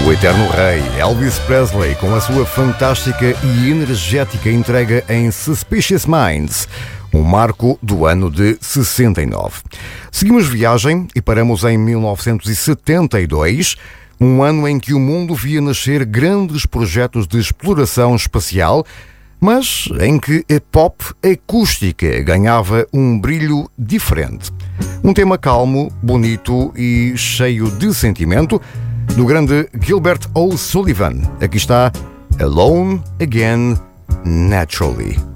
O eterno rei Elvis Presley, com a sua fantástica e energética entrega em Suspicious Minds, um marco do ano de 69. Seguimos viagem e paramos em 1972, um ano em que o mundo via nascer grandes projetos de exploração espacial, mas em que a pop acústica ganhava um brilho diferente. Um tema calmo, bonito e cheio de sentimento, do grande Gilbert O'Sullivan. Aqui está Alone Again Naturally.